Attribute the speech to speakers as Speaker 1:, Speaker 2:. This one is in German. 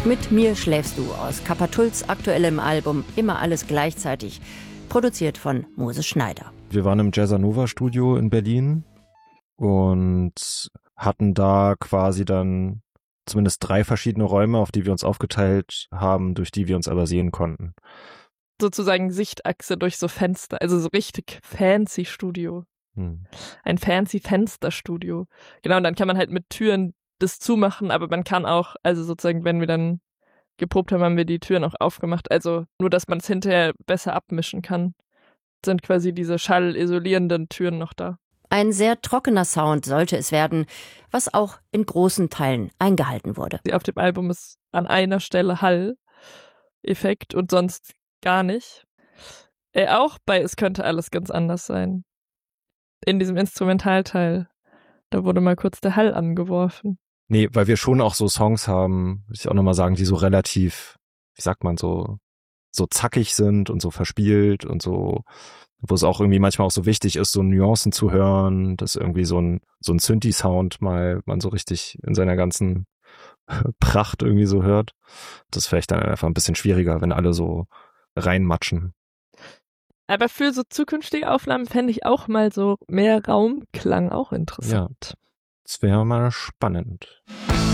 Speaker 1: Mit mir schläfst du aus Kappa-Tulls aktuellem Album Immer alles gleichzeitig, produziert von Moses Schneider.
Speaker 2: Wir waren im Jazzanova Studio in Berlin und hatten da quasi dann zumindest 3 verschiedene Räume, auf die wir uns aufgeteilt haben, durch die wir uns aber sehen konnten.
Speaker 3: Sozusagen Sichtachse durch so Fenster, also so richtig fancy Studio. Ein fancy Fensterstudio. Genau, und dann kann man halt mit Türen das zumachen, aber man kann auch, also sozusagen, wenn wir dann geprobt haben, haben wir die Türen auch aufgemacht. Also nur, dass man es hinterher besser abmischen kann, sind quasi diese schallisolierenden Türen noch da.
Speaker 1: Ein sehr trockener Sound sollte es werden, was auch in großen Teilen eingehalten wurde.
Speaker 3: Auf dem Album ist an einer Stelle Hall-Effekt und sonst gar nicht. Auch bei Es könnte alles ganz anders sein. In diesem Instrumentalteil, da wurde mal kurz der Hall angeworfen.
Speaker 2: Nee, weil wir schon auch so Songs haben, muss ich auch nochmal sagen, die so relativ, wie sagt man, so zackig sind und so verspielt und so, wo es auch irgendwie manchmal auch so wichtig ist, so Nuancen zu hören, dass irgendwie so ein Synthi-Sound mal man so richtig in seiner ganzen Pracht irgendwie so hört. Das ist vielleicht dann einfach ein bisschen schwieriger, wenn alle so reinmatschen.
Speaker 3: Aber für so zukünftige Aufnahmen fände ich auch mal so mehr Raumklang auch interessant.
Speaker 2: Ja, das wäre mal spannend.